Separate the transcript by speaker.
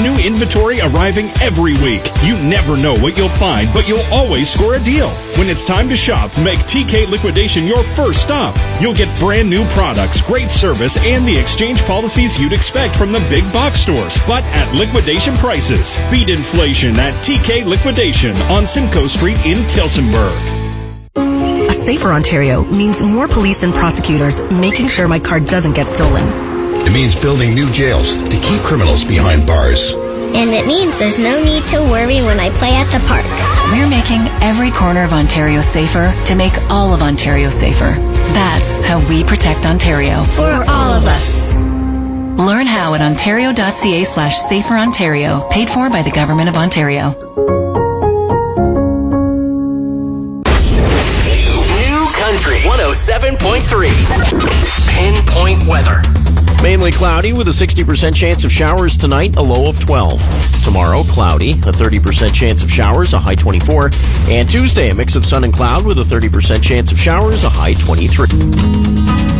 Speaker 1: New inventory arriving every week. You never know what you'll find, but you'll always score a deal. When it's time to shop, make TK Liquidation your first stop. You'll get brand new products, great service, and the exchange policies you'd expect from the big box stores, but at liquidation prices. Beat inflation at TK Liquidation on Simcoe Street in Tillsonburg.
Speaker 2: A safer Ontario means more police and prosecutors making sure my car doesn't get stolen.
Speaker 3: It means building new jails to keep criminals behind bars.
Speaker 4: And it means there's no need to worry when I play at the park.
Speaker 5: We're making every corner of Ontario safer to make all of Ontario safer. That's how we protect Ontario.
Speaker 4: For all of us.
Speaker 5: Learn how at ontario.ca/saferontario. Paid for by the Government of Ontario.
Speaker 6: New Country 107.3. Pinpoint weather.
Speaker 7: Mainly cloudy with a 60% chance of showers tonight, a low of 12. Tomorrow, cloudy, a 30% chance of showers, a high 24. And Tuesday, a mix of sun and cloud with a 30% chance of showers, a high 23.